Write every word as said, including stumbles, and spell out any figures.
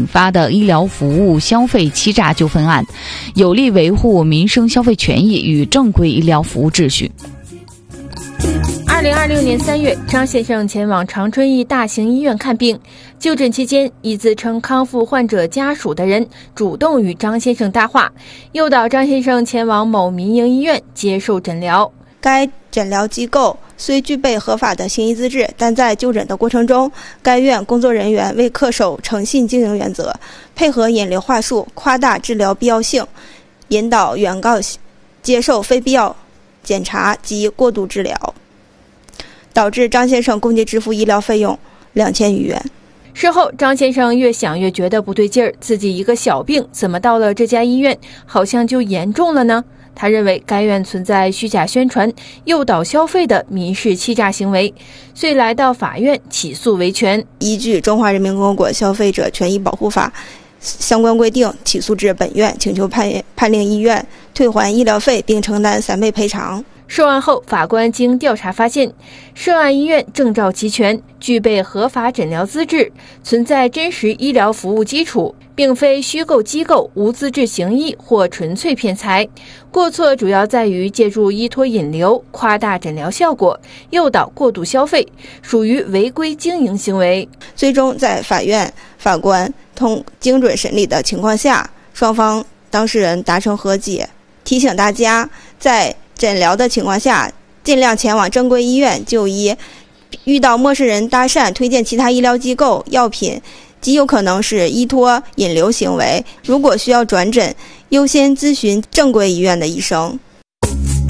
发的医疗服务消费欺诈纠纷案，有力维护民生消费权益与正规医疗服务秩序。 二零二六年三月，张先生前往长春一大型医院看病，就诊期间，一自称康复患者家属的人主动与张先生搭话，诱导张先生前往某民营医院接受诊疗。 该诊疗机构虽具备合法的行医资质，但在就诊的过程中，该院工作人员未恪守诚信经营原则，配合引流话术，夸大治疗必要性，引导原告接受非必要检查及过度治疗，导致张先生共计支付医疗费用两千余元。 事后，张先生越想越觉得不对劲儿，自己一个小病怎么到了这家医院好像就严重了呢？他认为该院存在虚假宣传、诱导消费的民事欺诈行为，遂来到法院起诉维权。 依据《中华人民共和国消费者权益保护法》相关规定，起诉至本院，请求判判令医院退还医疗费并承担三倍赔偿。 受案后，法官经调查发现，涉案医院证照齐全，具备合法诊疗资质，存在真实医疗服务基础，并非虚构机构、无资质行医或纯粹骗财。过错主要在于借助依托引流，夸大诊疗效果，诱导过度消费，属于违规经营行为。 最终在法院法官通精准审理的情况下，双方当事人达成和解。提醒大家，在诊疗的情况下，尽量前往正规医院就医。遇到陌生人搭讪、推荐其他医疗机构、药品，极有可能是依托引流行为。如果需要转诊，优先咨询正规医院的医生。